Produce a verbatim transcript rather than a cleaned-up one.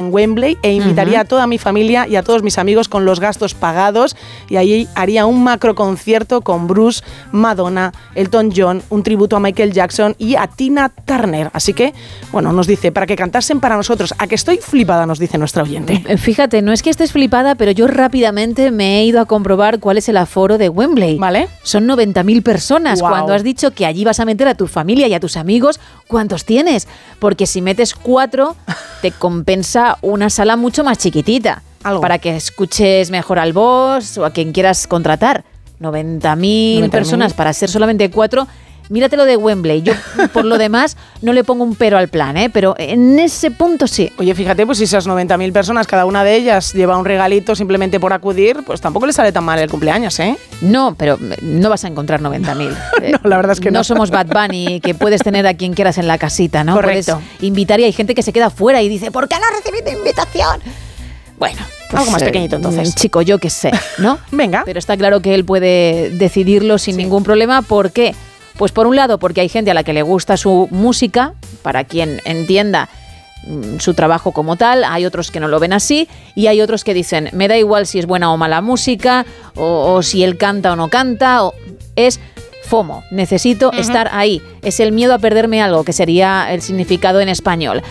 en Wembley e invitaría uh-huh. a toda mi familia y a todos mis amigos con los gastos pagados, y ahí haría un macro concierto con Bruce, Madonna, Elton John, un tributo a Michael Jackson y a Tina Turner. Así que, bueno, nos dice, para que cantasen para nosotros. A que estoy flipada, nos dice nuestra oyente. Fíjate, no es que estés flipada, pero yo rápidamente me he ido a comprobar cuál es el aforo de Wembley. ¿Vale? Son noventa mil personas. Wow. Cuando has dicho que allí vas a meter a tu familia y a tus amigos, ¿cuántos tienes? Porque si metes cuatro, te compensa una sala mucho más chiquitita. ¿Algo? Para que escuches mejor al boss o a quien quieras contratar. noventa mil personas para ser solamente cuatro. Míratelo de Wembley. Yo, por lo demás, no le pongo un pero al plan, ¿eh? Pero en ese punto sí. Oye, fíjate, pues si esas noventa mil personas, cada una de ellas lleva un regalito simplemente por acudir, pues tampoco le sale tan mal el cumpleaños, ¿eh? No, pero no vas a encontrar noventa mil. No, la verdad es que no. No somos Bad Bunny, que puedes tener a quien quieras en la casita, ¿no? Correcto. Puedes invitar y hay gente que se queda fuera y dice, ¿por qué no recibí tu invitación? Bueno, pues, algo más pequeñito entonces. Chico, yo qué sé, ¿no? Venga. Pero está claro que él puede decidirlo sin sí. ningún problema. ¿Por qué? Pues por un lado, porque hay gente a la que le gusta su música, para quien entienda su trabajo como tal, hay otros que no lo ven así, y hay otros que dicen, me da igual si es buena o mala música, o, o si él canta o no canta, o es FOMO, necesito uh-huh. estar ahí. Es el miedo a perderme algo, que sería el significado en español.